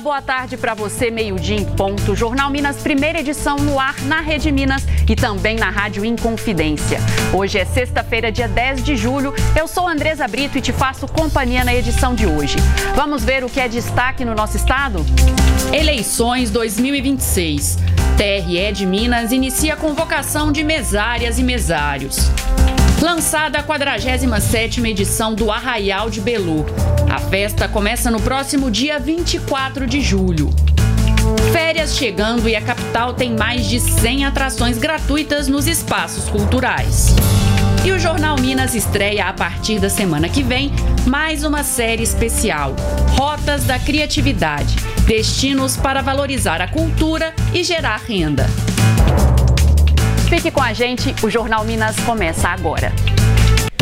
boa tarde para você, meio-dia em ponto. Jornal Minas, primeira edição no ar na Rede Minas e também na Rádio Inconfidência. Hoje é sexta-feira, dia 10 de julho. Eu sou Andresa Brito e te faço companhia na edição de hoje. Vamos ver o que é destaque no nosso estado? Eleições 2026. TRE de Minas inicia a convocação de mesárias e mesários. Lançada a 47ª edição do Arraial de Belu. A festa começa no próximo dia 24 de julho. Férias chegando e a capital tem mais de 100 atrações gratuitas nos espaços culturais. E o Jornal Minas estreia a partir da semana que vem mais uma série especial, Rotas da Criatividade, destinos para valorizar a cultura e gerar renda. Fique com a gente, o Jornal Minas começa agora.